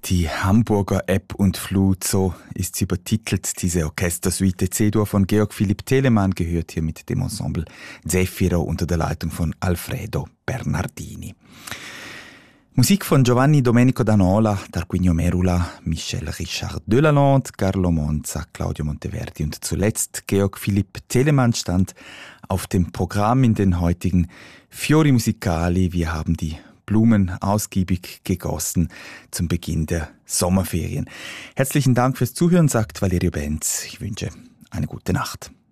Die Hamburger Ebb und Flut, so ist sie übertitelt. Diese Orchestersuite C-Dur von Georg Philipp Telemann gehört hier mit dem Ensemble Zefiro unter der Leitung von Alfredo Bernardini. Musik von Giovanni Domenico D'Anola, Tarquinio Merula, Michel Richard Delalande, Carlo Monza, Claudio Monteverdi und zuletzt Georg Philipp Telemann stand auf dem Programm in den heutigen Fiori Musicali. Wir haben die Blumen ausgiebig gegossen zum Beginn der Sommerferien. Herzlichen Dank fürs Zuhören, sagt Valerio Benz. Ich wünsche eine gute Nacht.